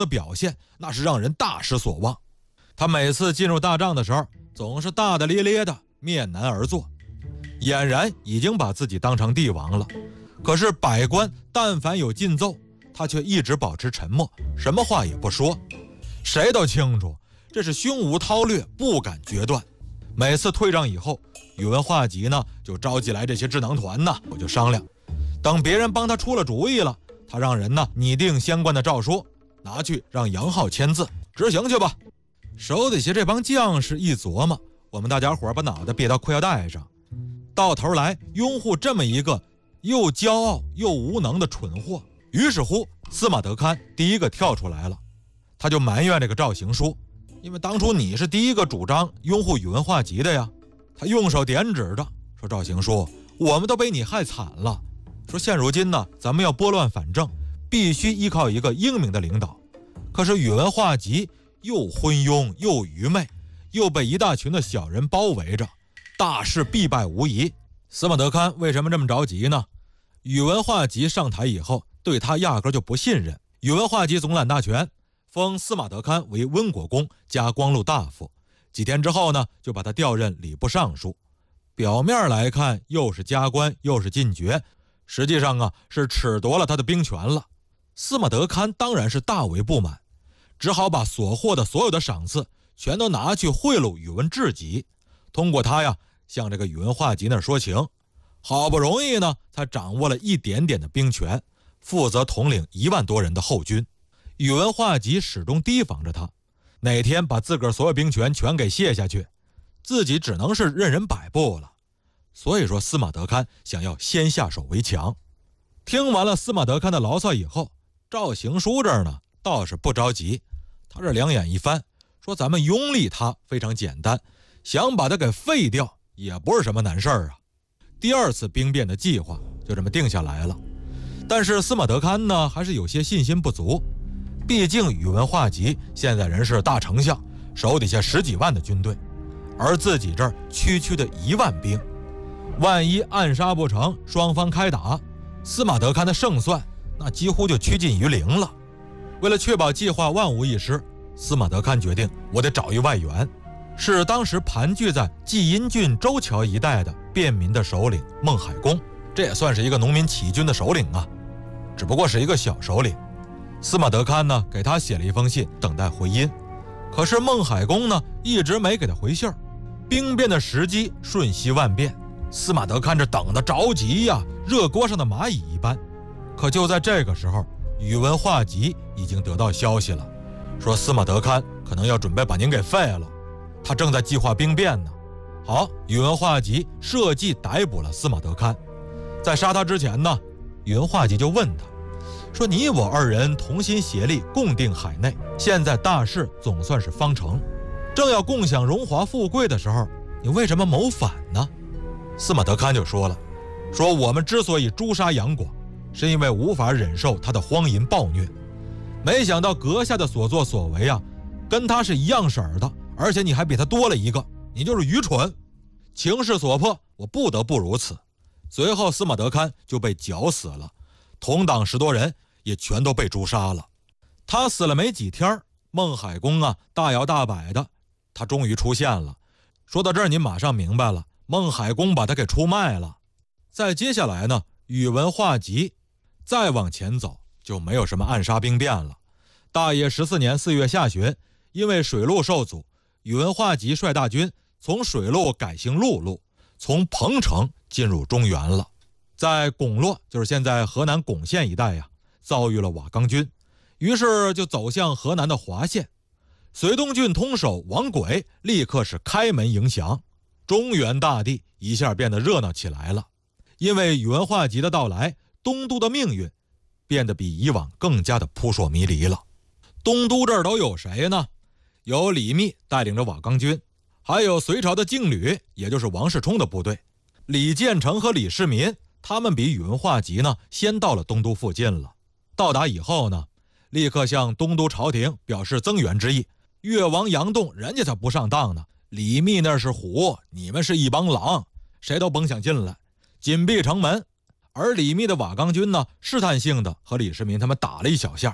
的表现那是让人大失所望。他每次进入大帐的时候，总是大大咧咧的面南而坐，俨然已经把自己当成帝王了。可是百官但凡有进奏，他却一直保持沉默，什么话也不说。谁都清楚这是胸无韬略，不敢决断。每次退让以后，宇文化及呢就召集来这些智囊团呢，我就商量，等别人帮他出了主意了，他让人呢拟定相关的诏书，拿去让杨浩签字执行去吧。手底下这帮将士一琢磨，我们大家伙把脑袋别到裤腰带上，到头来拥护这么一个又骄傲又无能的蠢货。于是乎，司马德堪第一个跳出来了，他就埋怨这个赵行书，因为当初你是第一个主张拥护宇文化及的呀。他用手点指着说，赵行书，我们都被你害惨了，说现如今呢，咱们要拨乱反正，必须依靠一个英明的领导。可是宇文化及又昏庸又愚昧，又被一大群的小人包围着，大势必败无疑。司马德堪为什么这么着急呢？宇文化及上台以后，对他压根就不信任。宇文化及总揽大权，封司马德堪为温国公加光禄大夫，几天之后呢，就把他调任礼部尚书。表面来看又是加官又是进爵，实际上啊是褫夺了他的兵权了。司马德堪当然是大为不满，只好把所获的所有的赏赐全都拿去贿赂宇文智己，通过他呀向这个宇文化及那儿说情。好不容易呢才掌握了一点点的兵权，负责统领1万多人的后军。宇文化及始终提防着他，哪天把自个儿所有兵权全给卸下去，自己只能是任人摆布了。所以说司马德堪想要先下手为强。听完了司马德堪的牢骚以后，赵行书这儿呢倒是不着急，他这两眼一翻，说咱们拥立他非常简单，想把他给废掉也不是什么难事儿啊。第二次兵变的计划就这么定下来了。但是司马德堪呢还是有些信心不足，毕竟宇文化及现在人是大丞相，手底下10几万的军队，而自己这儿区区的1万兵，万一暗杀不成，双方开打，司马德堪的胜算那几乎就趋近于0了。为了确保计划万无一失，司马德堪决定我得找一外援，是当时盘踞在济阴郡周桥一带的便民的首领孟海公。这也算是一个农民起义军的首领啊，只不过是一个小首领。司马德堪呢给他写了一封信，等待回音。可是孟海公呢一直没给他回信儿。兵变的时机瞬息万变，司马德堪这等得着急呀，热锅上的蚂蚁一般。可就在这个时候，宇文化及已经得到消息了，说司马德堪可能要准备把您给废了，他正在计划兵变呢。好，宇文化及设计逮捕了司马德堪。在杀他之前呢，宇文化及就问他说，你我2人同心协力共定海内，现在大事总算是方成，正要共享荣华富贵的时候，你为什么谋反呢？司马德堪就说了，说我们之所以诛杀杨广，是因为无法忍受他的荒淫暴虐，没想到阁下的所作所为啊，跟他是一样色儿的，而且你还比他多了一个，你就是愚蠢。情势所迫，我不得不如此。随后司马德堪就被绞死了，同党10多人也全都被诛杀了。他死了没几天，孟海公啊大摇大摆的，他终于出现了。说到这儿您马上明白了，孟海公把他给出卖了。再接下来呢，宇文化及再往前走就没有什么暗杀兵变了。大业14年4月下旬，因为水路受阻，宇文化及率大军从水路改行陆路，从彭城进入中原了。在巩洛，就是现在河南巩县一带呀，遭遇了瓦岗军，于是就走向河南的滑县。绥东郡通守王轨立刻是开门迎降，中原大地一下变得热闹起来了。因为宇文化及的到来，东都的命运变得比以往更加的扑朔迷离了。东都这儿都有谁呢？有李密带领着瓦岗军，还有隋朝的劲旅，也就是王世充的部队。李建成和李世民他们比宇文化及呢先到了东都附近了。到达以后呢，立刻向东都朝廷表示增援之意。越王杨栋人家才不上当呢，李密那是虎，你们是一帮狼，谁都甭想进来，紧闭城门。而李密的瓦岗军呢，试探性的和李世民他们打了一小下，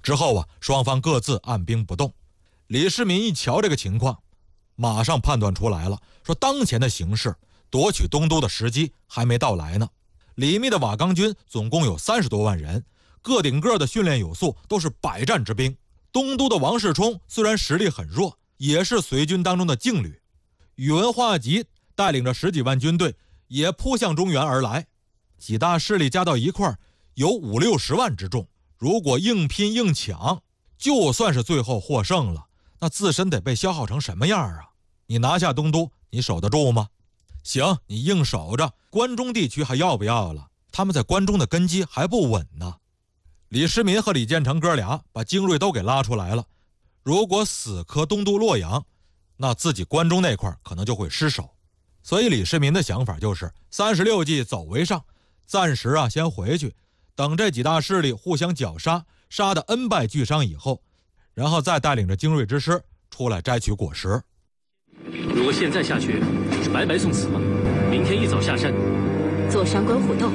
之后啊，双方各自按兵不动。李世民一瞧这个情况，马上判断出来了，说当前的形势，夺取东都的时机还没到来呢。李密的瓦岗军总共有30多万人，个顶个的训练有素，都是百战之兵。东都的王世充虽然实力很弱，也是随军当中的劲旅。宇文化及带领着10几万军队也扑向中原而来，几大势力加到一块儿有50、60万之众。如果硬拼硬抢，就算是最后获胜了，那自身得被消耗成什么样啊？你拿下东都，你守得住吗？行，你硬守着，关中地区还要不要了？他们在关中的根基还不稳呢。李世民和李建成哥俩把精锐都给拉出来了，如果死磕东都洛阳，那自己关中那块可能就会失守。所以李世民的想法就是36计走为上，暂时先回去，等这几大势力互相绞杀，杀得恩败俱伤以后，然后再带领着精锐之师出来摘取果实。 如果现在下去，是白白送死吗？明天一早下山， 坐山观虎斗。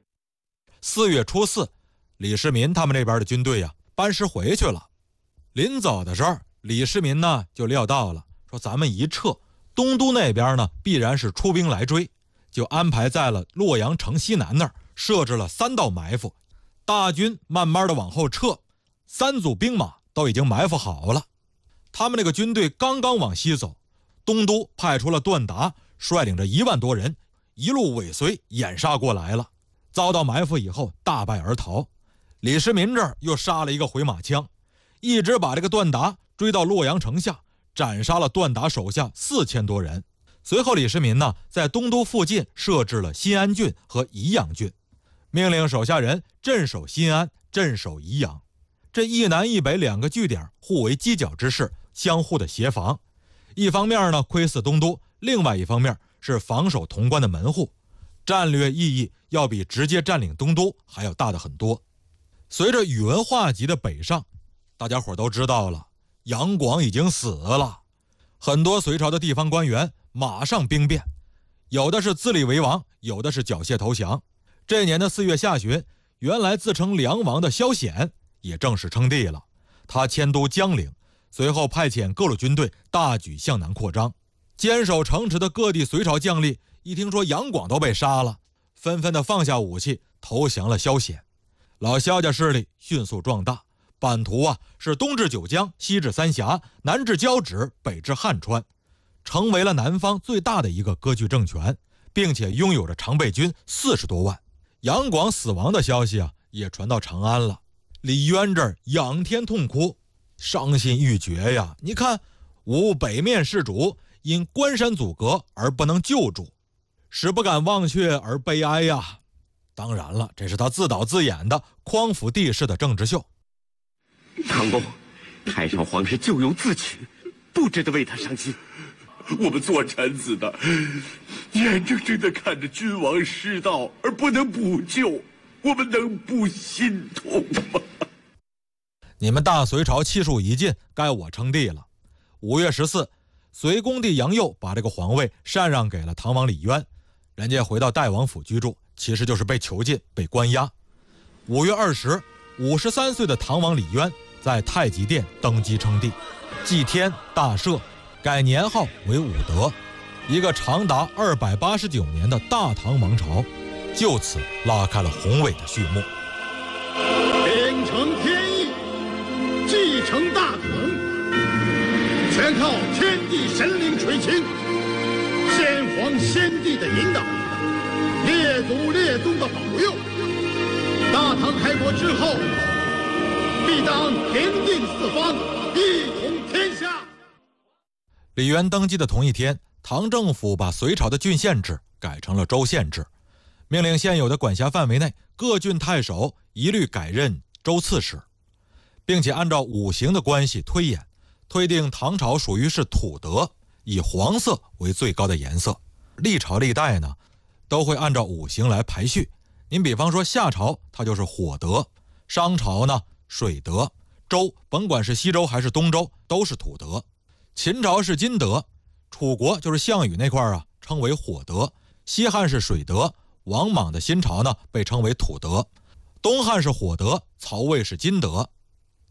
4月初4，李世民他们这边的军队班师回去了。临走的时候，李世民呢就料到了，说咱们一撤，东都那边呢必然是出兵来追，就安排在了洛阳城西南那儿设置了3道埋伏，大军慢慢的往后撤，3组兵马都已经埋伏好了。他们那个军队刚刚往西走，东都派出了段达，率领着1万多人一路尾随掩杀过来了，遭到埋伏以后大败而逃。李世民这儿又杀了一个回马枪，一直把这个段达追到洛阳城下，斩杀了段达手下4000多人。随后李世民呢，在东都附近设置了新安郡和宜阳郡，命令手下人镇守新安，镇守宜阳。这一南一北2个据点互为犄角之势，相互的协防。一方面呢窥伺东都，另外一方面是防守潼关的门户，战略意义要比直接占领东都还要大得很多。随着宇文化及的北上，大家伙都知道了，杨广已经死了。很多隋朝的地方官员马上兵变，有的是自立为王，有的是缴械投降。这年的4月下旬，原来自称梁王的萧显也正式称帝了，他迁都江陵，随后派遣各路军队大举向南扩张。坚守城池的各地隋朝将领一听说杨广都被杀了，纷纷的放下武器投降了萧显。老萧家势力迅速壮大，版图是东至九江，西至三峡，南至交趾，北至汉川，成为了南方最大的一个割据政权，并且拥有着常备军40多万。杨广死亡的消息也传到长安了。李渊这儿仰天痛哭，伤心欲绝呀！你看，吾北面事主，因关山阻隔而不能救助，使不敢忘却而悲哀呀。当然了，这是他自导自演的匡扶帝室的政治秀。 唐公，太上皇是咎由自取，不值得为他伤心。 我们做臣子的，眼睁睁地看着君王失道而不能补救，我们能不心痛吗？ 你们大隋朝气数已尽，该我称帝了。5月14，隋恭帝杨佑把这个皇位禅让给了唐王李渊，人家回到代王府居住，其实就是被囚禁、被关押。5月20， 53岁的唐王李渊在太极殿登基称帝，祭天大赦，改年号为武德，一个长达289年的大唐王朝就此拉开了宏伟的序幕。 秉承天意，继承大统，全靠天地神灵垂青，先皇先帝的引导，列祖列宗的保佑。大唐开国之后，必当平定四方，一统天下。 李渊登基的同一天，唐政府把隋朝的郡县制改成了州县制，命令现有的管辖范围内各郡太守一律改任州刺史，并且按照五行的关系推演，推定唐朝属于是土德，以黄色为最高的颜色。历朝历代呢，都会按照五行来排序。您比方说夏朝它就是火德，商朝呢水德，周甭管是西周还是东周都是土德，秦朝是金德，楚国就是项羽那块称为火德，西汉是水德，王莽的新朝呢被称为土德，东汉是火德，曹魏是金德。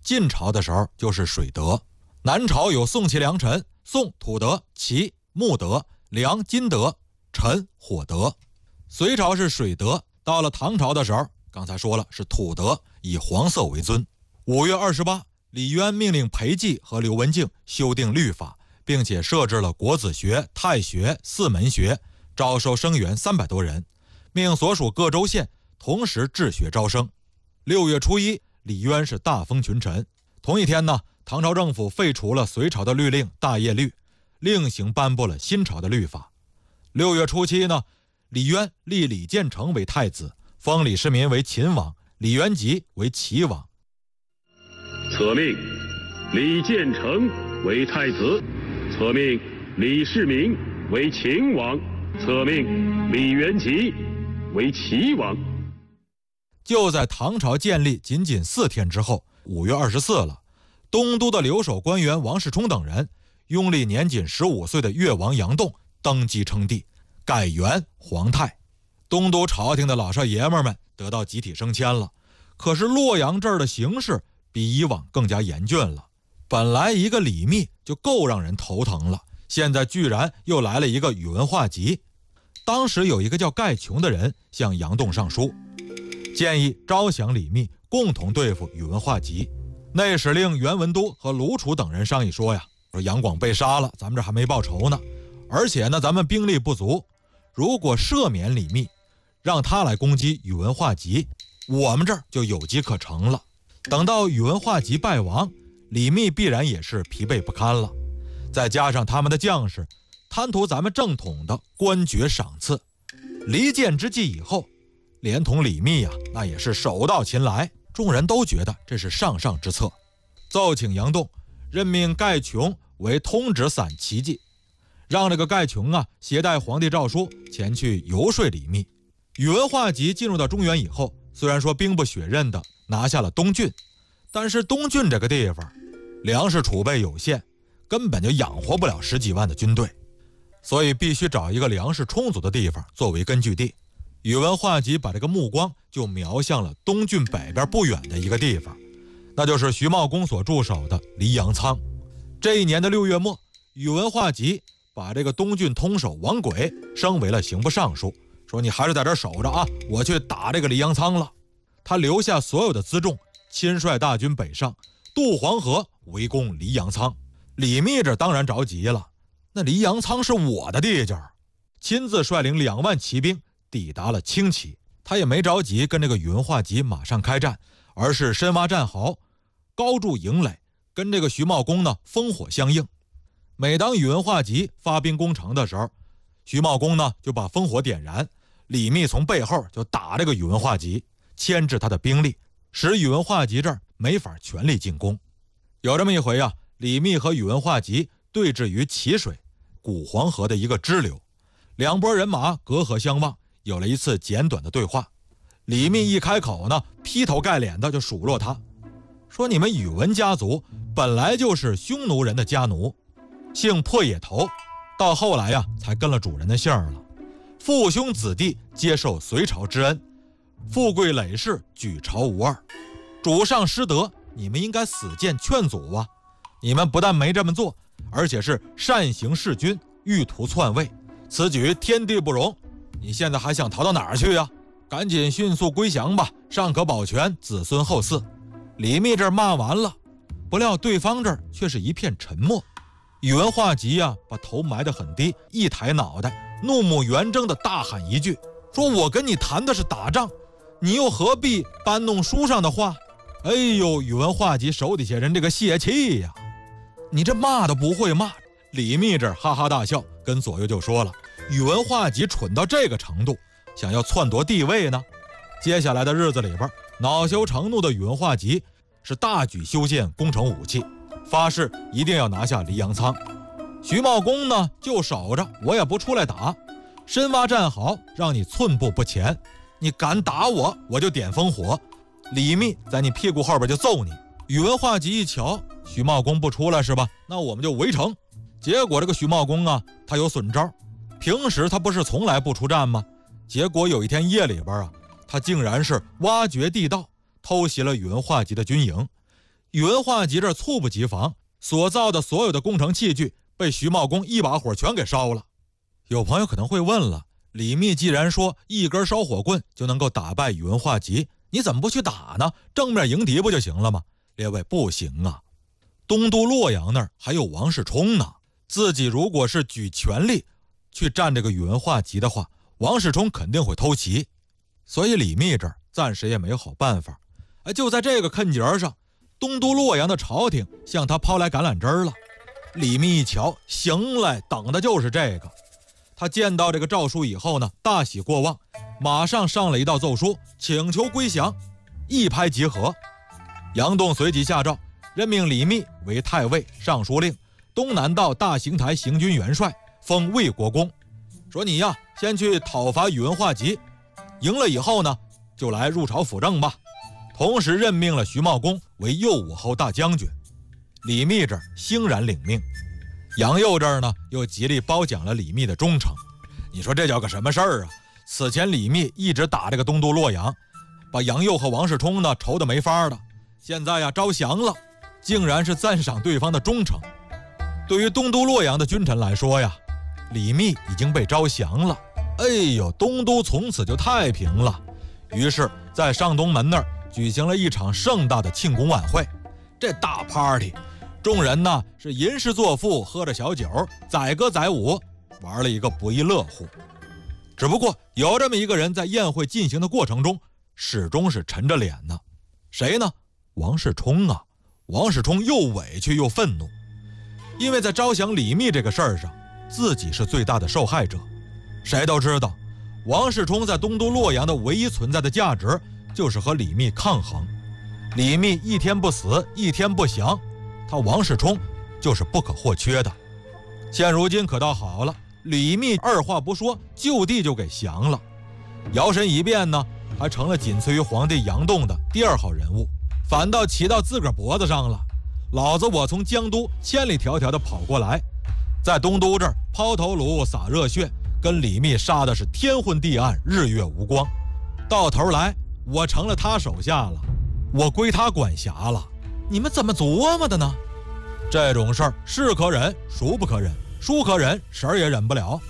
晋朝的时候就是水德。南朝有宋齐梁陈，宋土德，齐木德，梁金德，陈火德。隋朝是水德，到了唐朝的时候，刚才说了是土德，以黄色为尊。5月28，李渊命令裴寂和刘文静修订律法，并且设置了国子学、太学、四门学，招收生员300多人，命所属各州县同时治学招生。6月初1，李渊是大封群臣。同一天呢，唐朝政府废除了隋朝的律令大业律，另行颁布了新朝的律法。6月初7呢，李渊立李建成为太子，封李世民为秦王，李元吉为齐王。 册命李建成为太子，册命李世民为秦王，册命李元吉为齐王。 就在唐朝建立仅仅4天之后，5月24了，东都的留守官员王世充等人拥立年仅15岁的越王杨栋登基称帝，改元皇太。东都朝廷的老少爷们们得到集体升迁了。可是洛阳这儿的形势比以往更加严峻了。本来一个李密就够让人头疼了，现在居然又来了一个宇文化及。当时有一个叫盖琼的人向杨栋上书，建议招降李密，共同对付宇文化及。内史令袁文都和卢楚等人商议说呀，说杨广被杀了，咱们这还没报仇呢，而且呢咱们兵力不足，如果赦免李密，让他来攻击宇文化及，我们这儿就有机可乘了。等到宇文化及败亡，李密必然也是疲惫不堪了，再加上他们的将士贪图咱们正统的官爵赏赐，离间之际以后，连同李密啊，那也是手到擒来。众人都觉得这是上上之策，奏请杨栋任命盖琼为通直散骑骑，让这个盖琼啊携带皇帝诏书前去游说李密。宇文化及进入到中原以后，虽然说兵不血刃的拿下了东郡，但是东郡这个地方粮食储备有限，根本就养活不了10几万的军队，所以必须找一个粮食充足的地方作为根据地。宇文化及把这个目光就瞄向了东郡北边不远的一个地方，那就是徐茂公所驻守的黎阳仓。这一年的6月末，宇文化及把这个东郡通守王轨升为了刑部尚书，说你还是在这守着啊，我去打这个黎阳仓了。他留下所有的辎重，亲率大军北上，渡黄河围攻黎阳仓。李密这当然着急了，那黎阳仓是我的地界，亲自率领2万骑兵抵达了青旗。他也没着急跟这个宇文化及马上开战，而是深挖战壕，高筑营垒，跟这个徐茂公呢烽火相应。每当宇文化及发兵攻城的时候，徐茂公呢就把烽火点燃，李密从背后就打这个宇文化及，牵制他的兵力，使宇文化及这儿没法全力进攻。有这么一回啊，李密和宇文化及对峙于淇水古黄河的一个支流，两拨人马隔河相望，有了一次简短的对话。李密一开口呢，劈头盖脸的就数落他，说你们宇文家族本来就是匈奴人的家奴，姓破野头，到后来呀才跟了主人的姓了。父兄子弟接受隋朝之恩，富贵累世，举朝无二。主上失德，你们应该死谏劝阻啊！你们不但没这么做，而且是擅行弑君，欲图篡位，此举天地不容。你现在还想逃到哪儿去呀？赶紧迅速归降吧，尚可保全子孙后嗣。李密这儿骂完了，不料对方这儿却是一片沉默。宇文化及呀，把头埋得很低，一抬脑袋，怒目圆睁的大喊一句，说我跟你谈的是打仗，你又何必搬弄书上的话？哎呦，宇文化及手底下人这个泄气呀，你这骂都不会骂。李密这儿哈哈大笑，跟左右就说了，宇文化及蠢到这个程度，想要篡夺帝位呢。接下来的日子里边，恼羞成怒的宇文化及是大举修建攻城武器，发誓一定要拿下黎阳仓。徐茂公呢就守着，我也不出来打，深挖战壕，让你寸步不前。你敢打我，我就点烽火。李密在你屁股后边就揍你。宇文化及一瞧，徐茂公不出来是吧？那我们就围城。结果这个徐茂公啊，他有损招，平时他不是从来不出战吗？结果有一天夜里边啊，他竟然是挖掘地道，偷袭了宇文化及的军营。 宇文化及这猝不及防，所造的所有的工程器具被徐茂公一把火全给烧了。有朋友可能会问了，李密既然说一根烧火棍就能够打败宇文化及，你怎么不去打呢？正面迎敌不就行了吗？列位，不行啊！东都洛阳那儿还有王世充呢，自己如果是举全力去战这个宇文化及的话，王世充肯定会偷袭。所以李密这儿暂时也没有好办法。就在这个坎节上，东都洛阳的朝廷向他抛来橄榄枝了。李密一瞧，行嘞，等的就是这个。他见到这个诏书以后呢，大喜过望，马上上了一道奏书，请求归降，一拍即合。杨栋随即下诏，任命李密为太尉、尚书令、东南道大行台行军元帅，封魏国公。说你呀，先去讨伐宇文化及，赢了以后呢，就来入朝辅政吧。同时任命了徐茂公为右武侯大将军。李密这儿欣然领命。杨佑这儿呢，又极力褒奖了李密的忠诚。你说这叫个什么事儿啊？此前李密一直打这个东都洛阳，把杨佑和王世充呢愁得没法的。现在呀招降了，竟然是赞赏对方的忠诚。对于东都洛阳的君臣来说呀，李密已经被招降了，哎呦，东都从此就太平了。于是在上东门那儿举行了一场盛大的庆功晚会。这大 party， 众人呢是吟诗作赋，喝着小酒，载歌载舞，玩了一个不亦乐乎。只不过有这么一个人在宴会进行的过程中始终是沉着脸呢。谁呢？王世充啊。王世充又委屈又愤怒，因为在招降李密这个事儿上，自己是最大的受害者。谁都知道，王世充在东都洛阳的唯一存在的价值就是和李密抗衡。李密一天不死，一天不降，他王世充就是不可或缺的。现如今可倒好了，李密二话不说，就地就给降了。摇身一变呢，还成了仅次于皇帝杨栋的第二号人物，反倒骑到自个儿脖子上了。老子我从江都千里迢迢的跑过来，在东都这儿抛头颅洒热血，跟李密杀的是天昏地暗，日月无光。到头来我成了他手下了，我归他管辖了。你们怎么琢磨的呢？这种事儿是可忍，孰不可忍，孰可忍，谁儿也忍不了。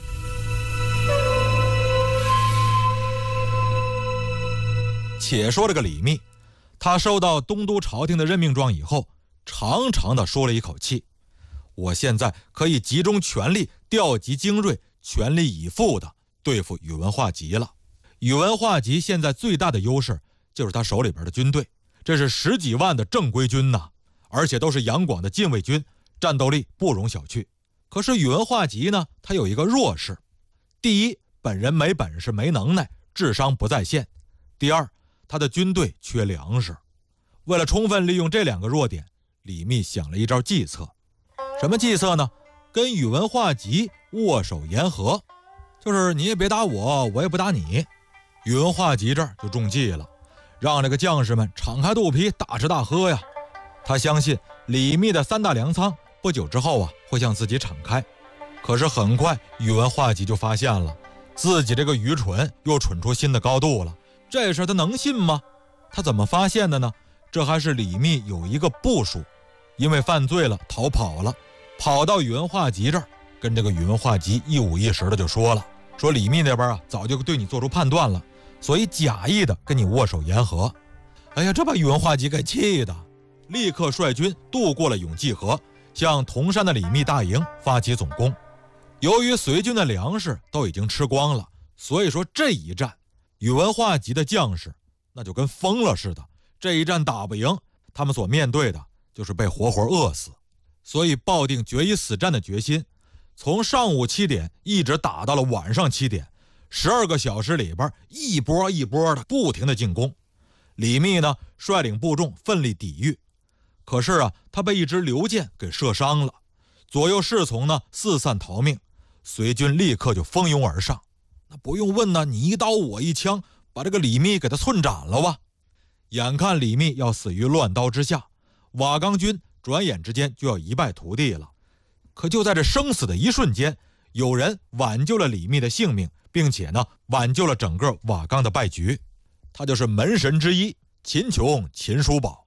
且说这个李密，他收到东都朝廷的任命状以后，长长的舒了一口气。我现在可以集中全力，调集精锐，全力以赴的对付宇文化及了。宇文化及现在最大的优势就是他手里边的军队，这是10几万的正规军呐，而且都是杨广的禁卫军，战斗力不容小觑。可是宇文化及呢，他有一个弱势：第一，本人没本事没能耐，智商不在线；第二，他的军队缺粮食。为了充分利用这2个弱点，李密想了一招计策。什么计策呢？跟宇文化及握手言和，就是你也别打我，我也不打你。宇文化及这儿就中计了，让这个将士们敞开肚皮大吃大喝呀。他相信李密的3大粮仓不久之后会向自己敞开。可是很快宇文化及就发现了自己这个愚蠢又蠢出新的高度了。这事他能信吗？他怎么发现的呢？这还是李密有一个部署，因为犯罪了逃跑了，跑到宇文化及这儿，跟这个宇文化及一五一十的就说了，说李密那边早就对你做出判断了，所以假意的跟你握手言和。哎呀，这把宇文化及给气的，立刻率军渡过了永济河，向铜山的李密大营发起总攻。由于随军的粮食都已经吃光了，所以说这一战宇文化及的将士那就跟疯了似的，这一战打不赢，他们所面对的就是被活活饿死。所以抱定决一死战的决心，从上午7点一直打到了晚上7点，12个小时里边一波一波的不停的进攻。李密呢率领部众奋力抵御，可是他被一支流箭给射伤了，左右侍从呢四散逃命，随军立刻就蜂拥而上。那不用问呢，你一刀我一枪，把这个李密给他寸斩了哇！眼看李密要死于乱刀之下，瓦岗军转眼之间就要一败涂地了。可就在这生死的一瞬间，有人挽救了李密的性命，并且呢挽救了整个瓦岗的败局。他就是门神之一秦琼秦叔宝。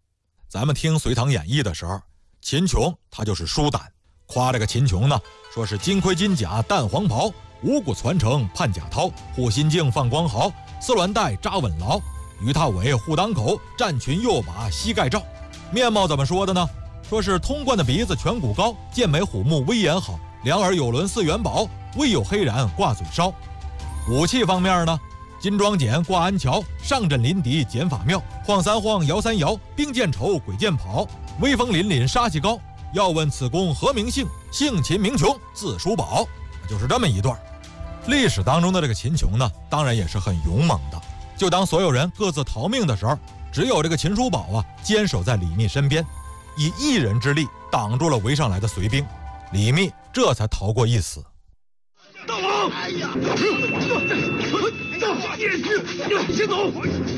咱们听《隋唐演义》的时候，秦琼他就是书胆，夸这个秦琼呢，说是金盔金甲淡黄袍，五谷传承盼甲涛，护心镜放光毫，丝鸾带扎稳牢，鱼踏尾护裆口，战裙右把膝盖罩。面貌怎么说的呢？说是通贯的鼻子颧骨高，剑眉虎目威严好，两耳有轮似元宝，微有黑髯挂嘴梢。武器方面呢，金装锏挂鞍桥，上阵临敌剪法妙，晃三晃摇三摇，兵见愁鬼见跑，威风凛凛杀气高。要问此公何名姓？姓秦名琼，字叔宝。就是这么一段。历史当中的这个秦琼呢，当然也是很勇猛的。就当所有人各自逃命的时候，只有这个秦叔宝啊坚守在李密身边，以一人之力挡住了围上来的隋兵，李密这才逃过一死。 大王！哎呀！先走！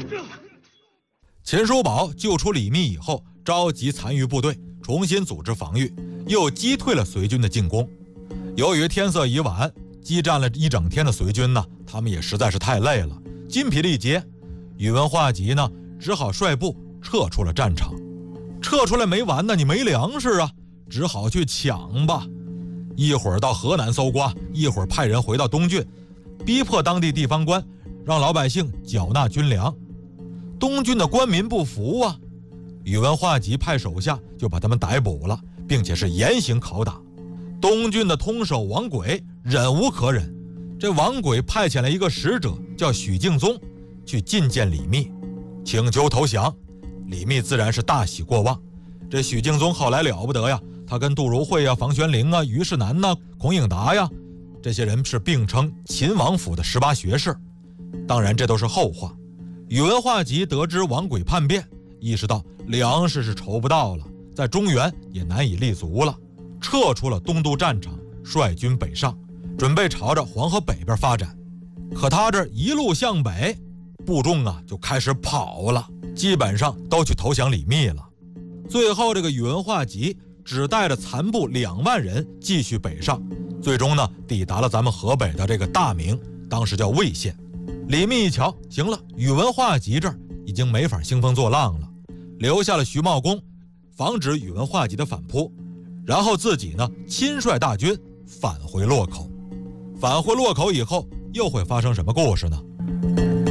秦叔宝救出李密以后，召集残余部队，重新组织防御，又击退了隋军的进攻。由于天色已晚，激战了一整天的隋军呢，他们也实在是太累了，筋疲力竭。宇文化及呢，只好率部撤出了战场。撤出来没完呢，你没粮食啊，只好去抢吧。一会儿到河南搜刮，一会儿派人回到东郡，逼迫当地地方官让老百姓缴纳军粮。东郡的官民不服啊，宇文化及派手下就把他们逮捕了，并且是严刑拷打。东郡的通守王轨忍无可忍，这王轨派遣了一个使者叫许敬宗去觐见李密，请求投降。李密自然是大喜过望。这许敬宗后来了不得呀，他跟杜如晦啊、房玄龄啊、于世南呐、孔颖达呀，这些人是并称秦王府的18学士。当然这都是后话。宇文化及得知王轨叛变，意识到粮食是筹不到了，在中原也难以立足了，撤出了东都战场，率军北上，准备朝着黄河北边发展。可他这一路向北，部众啊就开始跑了，基本上都去投降李密了。最后这个宇文化及只带着残部2万人继续北上，最终呢抵达了咱们河北的这个大名，当时叫魏县。李密一瞧，行了，宇文化及这儿已经没法兴风作浪了，留下了徐茂公，防止宇文化及的反扑，然后自己呢亲率大军返回洛口。返回洛口以后，又会发生什么故事呢？